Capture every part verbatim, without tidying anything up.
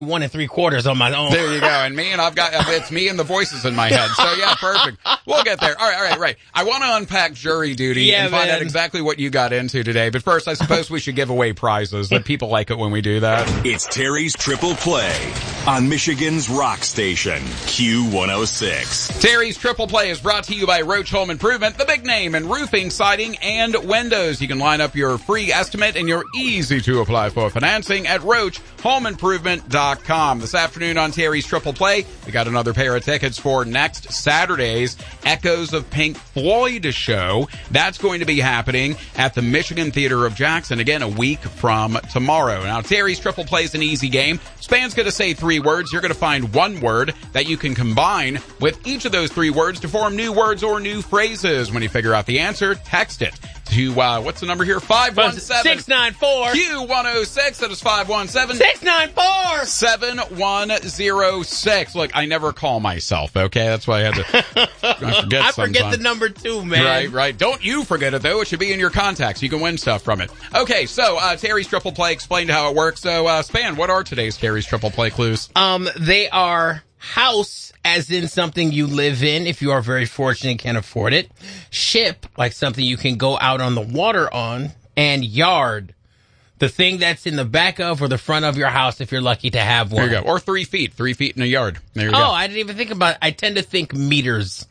one and three quarters on my own. There you go. And me, and I've got, it's me and the voices in my head. So yeah, perfect. We'll get there. All right, all right, right. I want to unpack jury duty yeah, and find man. out exactly what you got into today. But first, I suppose we should give away prizes. That people like it when we do that. It's Terry's Triple Play on Michigan's rock station, Q one oh six. Terry's Triple Play is brought to you by Roach Home Improvement, the big name in roofing, siding, and windows. You can line up your free estimate and your easy to apply for financing at roach home improvement dot com. This afternoon on Terry's Triple Play, we got another pair of tickets for next Saturday's Echoes of Pink Floyd show. That's going to be happening at the Michigan Theater of Jackson, again, a week from tomorrow. Now, Terry's Triple Play is an easy game. Span's going to say three words. You're going to find one word that you can combine with each of those three words to form new words or new phrases. When you figure out the answer, text it to, uh, what's the number here? five one seven six nine four Q one oh six. That is five one seven six nine four seven one oh six. Look, I never call myself, okay? That's why I had to I forget I forget sometimes. the number two, man. Right, right. Don't you forget it, though. It should be in your contacts. You can win stuff from it. Okay, so uh, Terry's Triple Play explained how it works. So, uh, Span, what are today's Terry's Triple Play clues? Um, they are house, as in something you live in if you are very fortunate and can afford it. Ship, like something you can go out on the water on. And yard, the thing that's in the back of or the front of your house if you're lucky to have one. There you go. Or three feet. Three feet in a yard. There you oh, go. I didn't even think about it. I tend to think meters.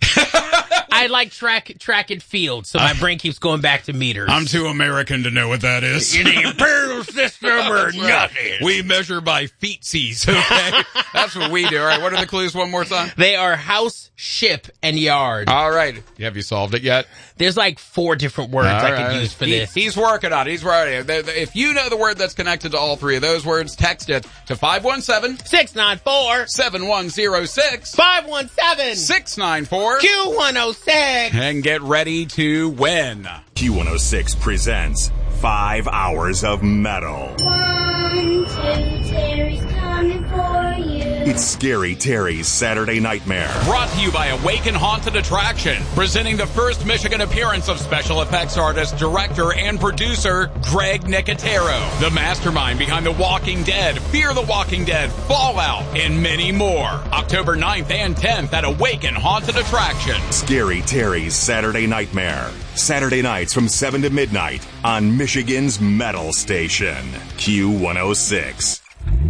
I like track track and field, so my brain keeps going back to meters. I'm too American to know what that is. In the imperial system or nothing. We measure by feetsies, okay? That's what we do. All right, what are the clues one more time? They are house, ship, and yard. All right. Have you solved it yet? There's like four different words all I right. could use for he, this. He's working on it. He's working on it. If you know the word that's connected to all three of those words, text it to five one seven six nine four seven one oh six five one seven six nine four Q one oh six And get ready to win. Q one oh six presents Five Hours of Metal. One, two, Terry's coming for you. It's Scary Terry's Saturday Nightmare. Brought to you by Awaken Haunted Attraction, presenting the first Michigan appearance of special effects artist, director, and producer Greg Nicotero, the mastermind behind The Walking Dead, Fear the Walking Dead, Fallout, and many more. October ninth and tenth at Awaken Haunted Attraction. Scary Terry's Saturday Nightmare. Saturday nights from seven to midnight on Michigan's Metal Station, Q one oh six.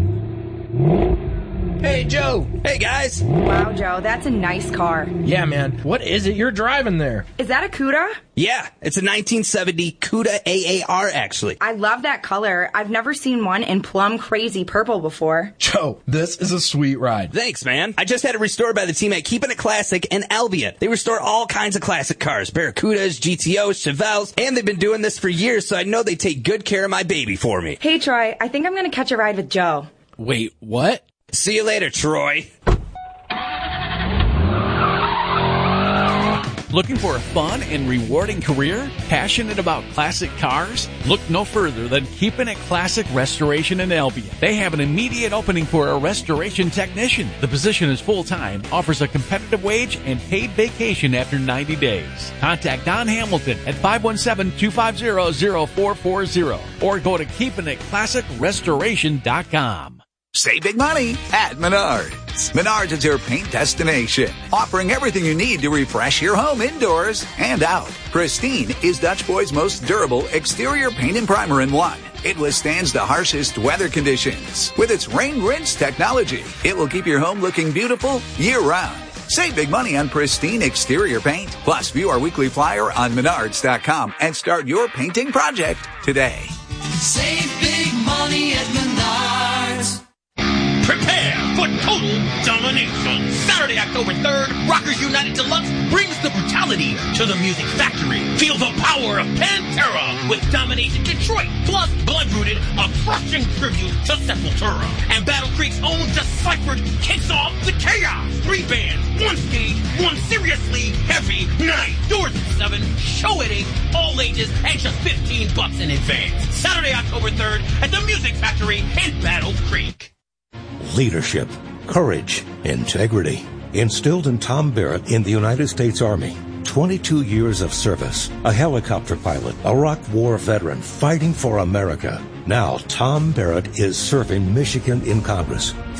Hey, Joe. Hey, guys. Wow, Joe, that's a nice car. Yeah, man. What is it you're driving there? Is that a Cuda? Yeah, it's a nineteen seventy Cuda A A R, actually. I love that color. I've never seen one in plum crazy purple before. Joe, this is a sweet ride. Thanks, man. I just had it restored by the team at Keeping It Classic and Albion. They restore all kinds of classic cars, Barracudas, G T Os, Chevelles, and they've been doing this for years, so I know they take good care of my baby for me. Hey, Troy, I think I'm going to catch a ride with Joe. Wait, what? See you later, Troy. Looking for a fun and rewarding career? Passionate about classic cars? Look no further than Keeping It Classic Restoration in Albion. They have an immediate opening for a restoration technician. The position is full-time, offers a competitive wage, and paid vacation after ninety days. Contact Don Hamilton at five one seven, two five zero, zero four four zero or go to keeping it classic restoration dot com. Save big money at Menards. Menards is your paint destination, offering everything you need to refresh your home indoors and out. Pristine is Dutch Boy's most durable exterior paint and primer in one. It withstands the harshest weather conditions. With its rain rinse technology, it will keep your home looking beautiful year-round. Save big money on Pristine exterior paint. Plus, view our weekly flyer on menards dot com and start your painting project today. Save big money at Menards. Prepare for total domination. Saturday, October third, Rockers United Deluxe brings the brutality to the Music Factory. Feel the power of Pantera with Domination Detroit, plus Bloodrooted, a crushing tribute to Sepultura. And Battle Creek's own Deciphered kicks off the chaos. Three bands, one stage, one seriously heavy night. Doors at seven, show at eight, all ages, and just fifteen bucks in advance. Saturday, October third at the Music Factory in Battle Creek. Leadership, courage, integrity. Instilled in Tom Barrett in the United States Army. twenty-two years of service. A helicopter pilot, a Iraq War veteran fighting for America. Now Tom Barrett is serving Michigan in Congress.